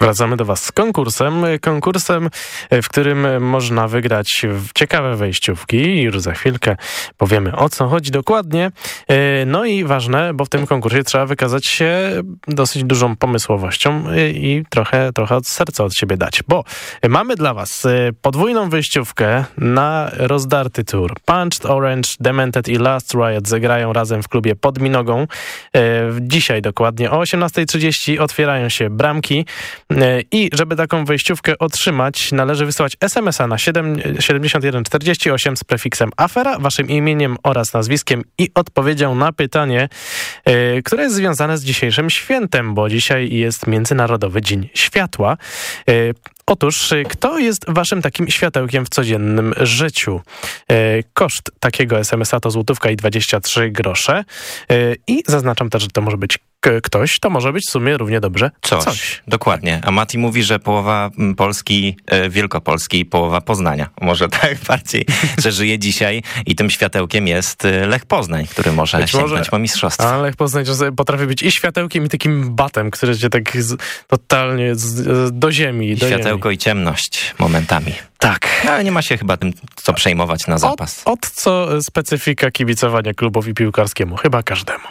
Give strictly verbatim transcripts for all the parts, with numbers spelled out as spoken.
Wracamy do Was z konkursem. Konkursem, w którym można wygrać ciekawe wejściówki. Już za chwilkę powiemy, o co chodzi dokładnie. No i ważne, bo w tym konkursie trzeba wykazać się dosyć dużą pomysłowością i trochę, trochę od serca od siebie dać, bo mamy dla Was podwójną wejściówkę na rozdarty tour. Punched, Orange, Demented i Last Riot zagrają razem w klubie Pod Minogą. Dzisiaj dokładnie o osiemnastej trzydzieści otwierają się bramki. I żeby taką wejściówkę otrzymać, należy wysłać es em es a na siedemdziesiąt jeden czterdzieści osiem z prefiksem afera, waszym imieniem oraz nazwiskiem i odpowiedzią na pytanie, yy, które jest związane z dzisiejszym świętem, bo dzisiaj jest Międzynarodowy Dzień Światła. Yy, Otóż, kto jest waszym takim światełkiem w codziennym życiu? Yy, koszt takiego es em es a to złotówka i dwadzieścia trzy grosze. Yy, I zaznaczam też, że to może być k- ktoś, to może być w sumie równie dobrze coś. coś. Dokładnie. A Mati mówi, że połowa Polski, e, Wielkopolski i połowa Poznania. Może tak bardziej, że żyje dzisiaj i tym światełkiem jest Lech Poznań, który może być sięgnąć może, po mistrzostwo. A Lech Poznań potrafi być i światełkiem, i takim batem, który cię tak z, totalnie z, do ziemi. Do Światełko ziemi. I ciemność momentami. Tak. Ale nie ma się chyba tym co przejmować na zapas. Od, od co specyfika kibicowania klubowi piłkarskiemu? Chyba każdemu.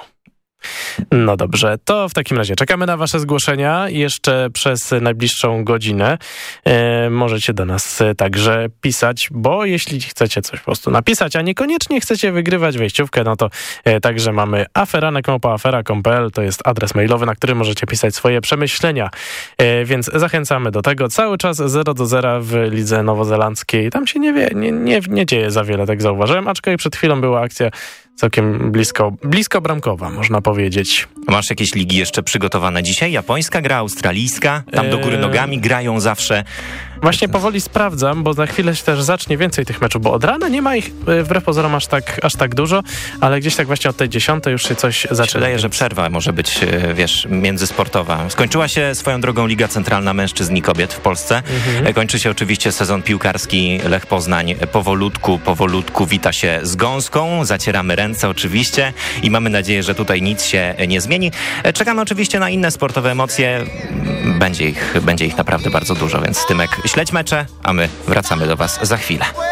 No dobrze, to w takim razie czekamy na wasze zgłoszenia jeszcze przez najbliższą godzinę. E, możecie do nas także pisać, bo jeśli chcecie coś po prostu napisać, a niekoniecznie chcecie wygrywać wejściówkę, no to e, także mamy aferanek małpa afera kropka com kropka pe el, to jest adres mailowy, na którym możecie pisać swoje przemyślenia. E, więc zachęcamy do tego. Cały czas zero do zera w lidze nowozelandzkiej. Tam się nie wie, nie, nie, nie dzieje za wiele, tak zauważyłem, aczkolwiek przed chwilą była akcja całkiem blisko, blisko bramkowa, można powiedzieć. Masz jakieś ligi jeszcze przygotowane dzisiaj? Japońska gra, australijska? Tam do góry nogami grają zawsze. Właśnie powoli sprawdzam, bo za chwilę się też zacznie więcej tych meczów, bo od rana nie ma ich wbrew pozorom aż tak, aż tak dużo, ale gdzieś tak właśnie od tej dziesiątej już się coś zaczyna. Wydaje, że przerwa może być, wiesz, międzysportowa. Skończyła się swoją drogą Liga Centralna Mężczyzn i Kobiet w Polsce. Mhm. Kończy się oczywiście sezon piłkarski. Lech Poznań powolutku, powolutku wita się z gąską. Zacieramy ręce oczywiście i mamy nadzieję, że tutaj nic się nie zmieni. Czekamy oczywiście na inne sportowe emocje. Będzie ich, będzie ich naprawdę bardzo dużo, więc Tymek, śledź mecze, a my wracamy do was za chwilę.